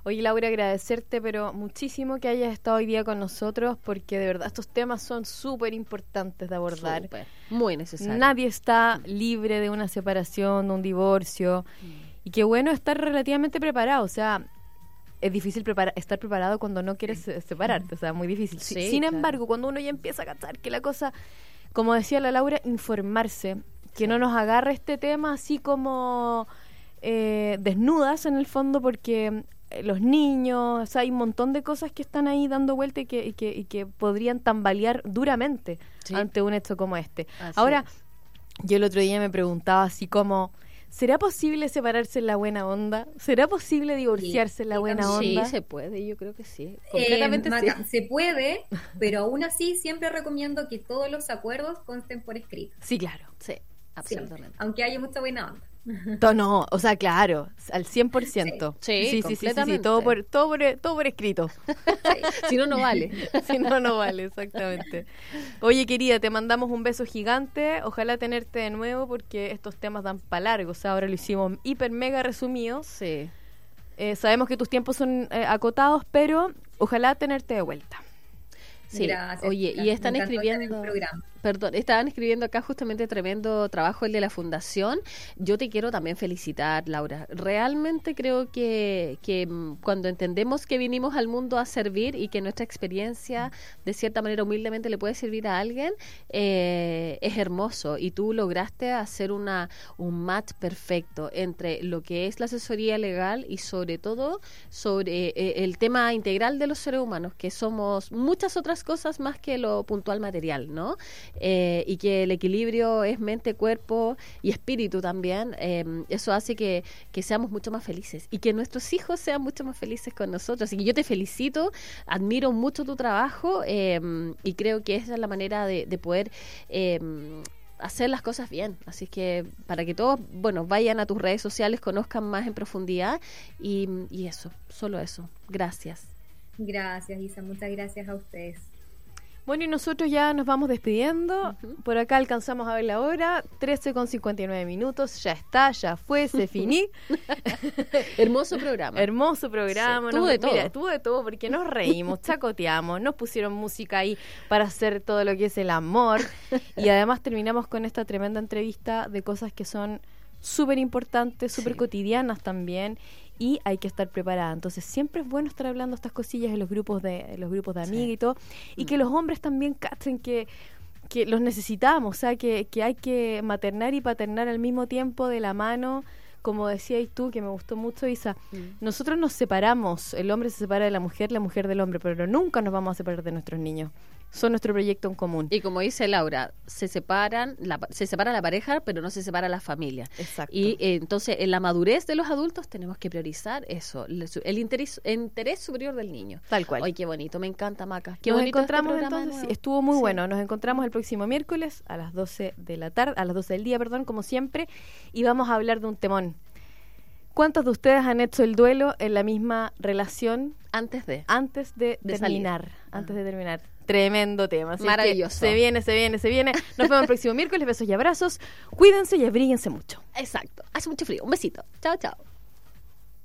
Oye, Laura, agradecerte, pero muchísimo que hayas estado hoy día con nosotros, porque de verdad estos temas son súper importantes de abordar. Súper, muy necesario. Nadie está libre de una separación, de un divorcio, y qué bueno estar relativamente preparado, o sea, es difícil estar preparado cuando no quieres separarte, o sea, muy difícil. Sí, Sin claro. embargo, cuando uno ya empieza a cachar que la cosa, como decía la Laura, informarse, que no nos agarre este tema así como desnudas en el fondo, porque los niños, o sea, hay un montón de cosas que están ahí dando vuelta y que podrían tambalear duramente ante un hecho como este. Así Ahora, es. yo el otro día me preguntaba así como, ¿será posible separarse en la buena onda? ¿Será posible divorciarse en la buena onda? Sí, se puede, yo creo que sí. Completamente Maca, sí. se puede, pero aún así siempre recomiendo que todos los acuerdos consten por escrito. Sí, claro. Sí, absolutamente. Siempre, aunque haya mucha buena onda. No, o sea, claro, al 100%. Sí, completamente. Todo por escrito. Si no, no vale. Si no, no vale, exactamente. Oye, querida, te mandamos un beso gigante. Ojalá tenerte de nuevo porque estos temas dan para largo. O sea, ahora lo hicimos hiper mega resumidos. Sí. Sabemos que tus tiempos son acotados, pero ojalá tenerte de vuelta. Sí, Gracias, oye, y están me encantó estar en escribiendo, el programa. perdón, estaban escribiendo acá justamente tremendo trabajo el de la fundación. Yo te quiero también felicitar, Laura. Realmente creo que cuando entendemos que vinimos al mundo a servir y que nuestra experiencia de cierta manera humildemente le puede servir a alguien, es hermoso, y tú lograste hacer un match perfecto entre lo que es la asesoría legal y sobre todo sobre el tema integral de los seres humanos, que somos muchas otras cosas más que lo puntual material, ¿no? Y que el equilibrio es mente, cuerpo y espíritu también. Eso hace que seamos mucho más felices y que nuestros hijos sean mucho más felices con nosotros. Así que yo te felicito, admiro mucho tu trabajo, y creo que esa es la manera de poder hacer las cosas bien. Así que para que todos, bueno, vayan a tus redes sociales, conozcan más en profundidad y eso, solo eso. Gracias. Gracias, Isa, muchas gracias a ustedes. Bueno, y nosotros ya nos vamos despidiendo. Por acá alcanzamos a ver la hora, 13:59. Ya está, ya fue, se finí. Hermoso programa. Hermoso programa. Sí, tuvo de todo. Mira, tuvo de todo porque nos reímos, chacoteamos, nos pusieron música ahí para hacer todo lo que es el amor. Y además terminamos con esta tremenda entrevista de cosas que son súper importantes, súper cotidianas también. Y hay que estar preparada. Entonces siempre es bueno estar hablando estas cosillas en los grupos de amigos y todo, y que los hombres también cachen que los necesitamos, o sea, que hay que maternar y paternar al mismo tiempo de la mano. Como decías tú, que me gustó mucho, Isa, nosotros nos separamos, el hombre se separa de la mujer del hombre, pero nunca nos vamos a separar de nuestros niños. Son nuestro proyecto en común. Y como dice Laura, se separa la pareja, pero no se separa la familia. Exacto. Y entonces, en la madurez de los adultos tenemos que priorizar eso, el interés superior del niño. Tal cual. Ay, qué bonito, me encanta, Maca. Qué Nos bonito encontramos este programa entonces, nuevo. estuvo muy Sí. bueno. Nos encontramos el próximo miércoles a las 12 de la tarde, a las 12 del día, como siempre, y vamos a hablar de un temón. ¿Cuántos de ustedes han hecho el duelo en la misma relación Antes de terminar? Antes de terminar. Tremendo tema. Así Maravilloso. Que se viene. Nos vemos el próximo miércoles. Besos y abrazos. Cuídense y abríguense mucho. Exacto. Hace mucho frío. Un besito. Chao, chao.